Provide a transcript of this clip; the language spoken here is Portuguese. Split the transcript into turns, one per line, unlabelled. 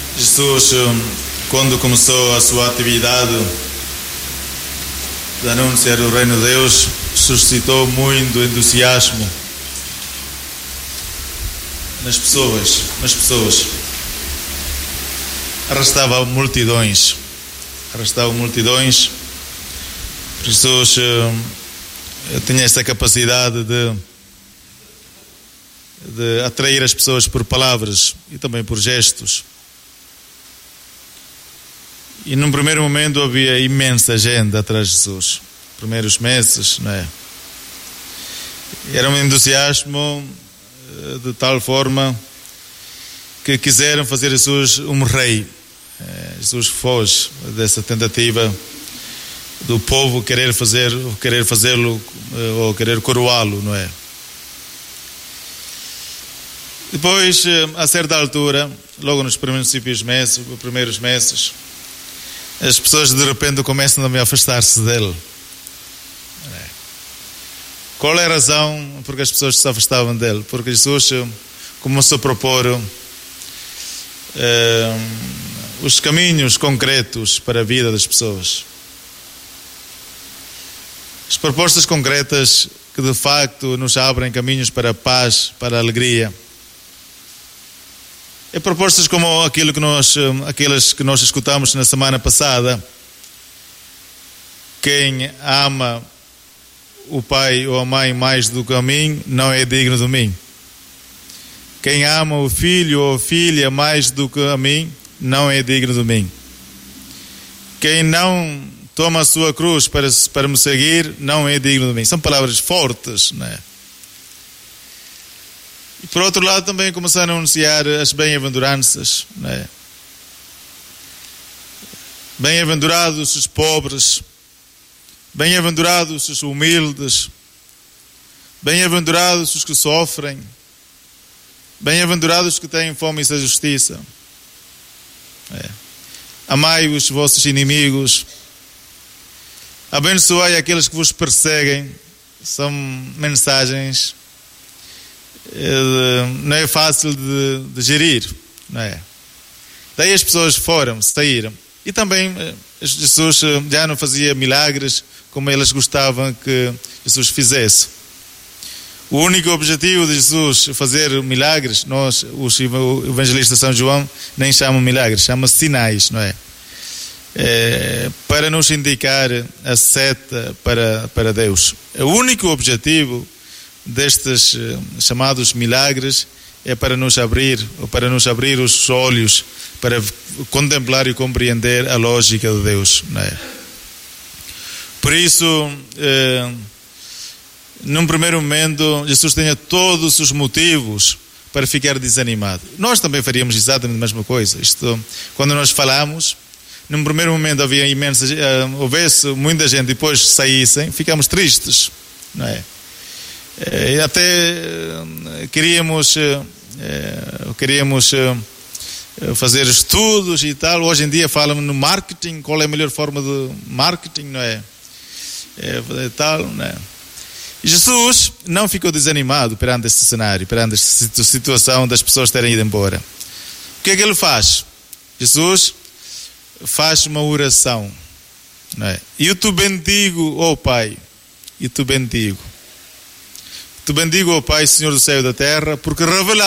Jesus, quando começou a sua atividade de anunciar o reino de Deus, suscitou muito entusiasmo nas pessoas. Arrastava multidões. Jesus tinha essa capacidade de atrair as pessoas por palavras e também por gestos. E num primeiro momento havia imensa gente atrás de Jesus. Primeiros meses, não é? Era um entusiasmo de tal forma que quiseram fazer Jesus um rei. Jesus foge dessa tentativa do povo querer fazê-lo ou querer coroá-lo, não é? Depois, a certa altura, logo nos primeiros meses, as pessoas de repente começam a afastar-se dele. Qual é a razão porque as pessoas se afastavam dele? Porque Jesus começou a propor os caminhos concretos para a vida das pessoas. As propostas concretas que de facto nos abrem caminhos para a paz, para a alegria. É propostas como aquelas que nós escutamos na semana passada. Quem ama o pai ou a mãe mais do que a mim não é digno de mim. Quem ama o filho ou a filha mais do que a mim não é digno de mim. Quem não toma a sua cruz para me seguir não é digno de mim. São palavras fortes, não é? E por outro lado também começaram a anunciar as bem-aventuranças, não é? Bem-aventurados os pobres, bem-aventurados os humildes, bem-aventurados os que sofrem, bem-aventurados os que têm fome e sede de justiça. Amai os vossos inimigos, abençoai aqueles que vos perseguem. São mensagens não é fácil de gerir, não é? Daí as pessoas saíram. E também Jesus já não fazia milagres como elas gostavam que Jesus fizesse. O único objetivo de Jesus fazer milagres, o evangelista São João nem chama milagres, chama sinais, não é? Para nos indicar a seta para Deus. O único objetivo destes chamados milagres é para nos abrir os olhos para contemplar e compreender a lógica de Deus, não é? Por isso, num primeiro momento, Jesus tinha todos os motivos para ficar desanimado. Nós também faríamos exatamente a mesma coisa. Quando nós falamos, num primeiro momento houvesse muita gente, depois saíssem, ficamos tristes, não é? Até queríamos fazer estudos e tal. Hoje em dia falam no marketing, qual é a melhor forma de marketing, não é? Tal, não é? E Jesus não ficou desanimado perante este cenário, perante esta situação das pessoas terem ido embora. O que é que ele faz? Jesus faz uma oração, não é? E eu te bendigo, ó Pai, e te bendigo. Te bendigo, ó Pai, Senhor do céu e da terra, porque revelaste